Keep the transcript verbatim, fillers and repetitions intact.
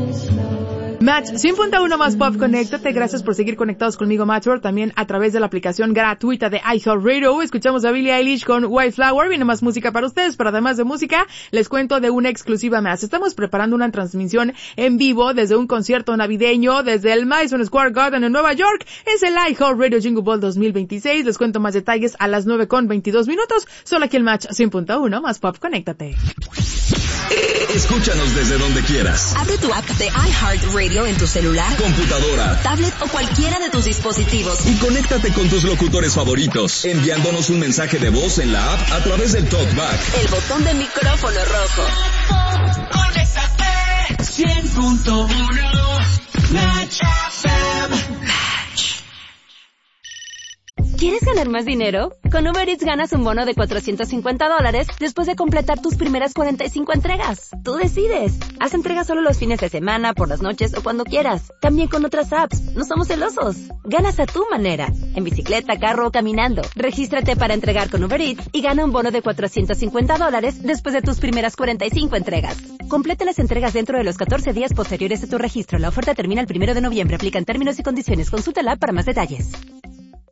Match cien punto uno más Pop, conéctate. Gracias por seguir conectados conmigo, Matchwork, también a través de la aplicación gratuita de iHeartRadio. Escuchamos a Billie Eilish con White Flower. Viene más música para ustedes, pero además de música, les cuento de una exclusiva más. Estamos preparando una transmisión en vivo desde un concierto navideño desde el Madison Square Garden en Nueva York. Es el iHeartRadio Jingle Ball dos mil veintiséis. Les cuento más detalles a las nueve con veintidós minutos. Solo aquí el Match cien punto uno más Pop, conéctate. Escúchanos desde donde quieras. Abre tu app de iHeartRadio en tu celular, computadora, tablet o cualquiera de tus dispositivos. Y conéctate con tus locutores favoritos, enviándonos un mensaje de voz en la app a través del TalkBack. El botón de micrófono rojo. Conéctate. cien punto uno Match F M. ¿Quieres ganar más dinero? Con Uber Eats ganas un bono de cuatrocientos cincuenta dólares después de completar tus primeras cuarenta y cinco entregas. Tú decides. Haz entregas solo los fines de semana, por las noches o cuando quieras. También con otras apps. No somos celosos. Ganas a tu manera. En bicicleta, carro o caminando. Regístrate para entregar con Uber Eats y gana un bono de cuatrocientos cincuenta dólares después de tus primeras cuarenta y cinco entregas. Completa las entregas dentro de los catorce días posteriores a tu registro. La oferta termina el primero de noviembre. Aplican términos y condiciones. Consulta la app para más detalles.